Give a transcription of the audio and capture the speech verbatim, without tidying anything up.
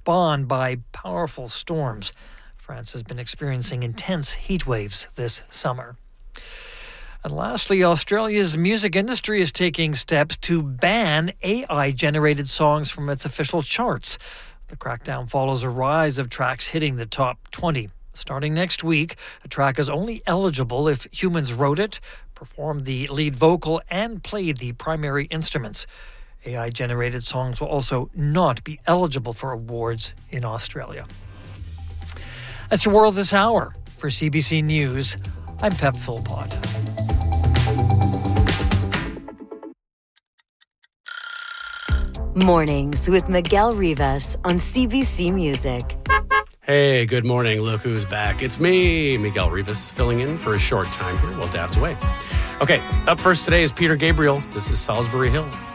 spawned by powerful storms. France has been experiencing intense heat waves this summer. And lastly, Australia's music industry is taking steps to ban A I-generated songs from its official charts. The crackdown follows a rise of tracks hitting the top twenty. Starting next week, a track is only eligible if humans wrote it, performed the lead vocal, and played the primary instruments. A I-generated songs will also not be eligible for awards in Australia. That's your World This Hour. For C B C News, I'm Pep Philpott. Mornings with Miguel Rivas on C B C Music. Hey, good morning. Look who's back. It's me, Miguel Rivas, filling in for a short time here while Dad's away. Okay, up first today is Peter Gabriel. This is Salisbury Hill.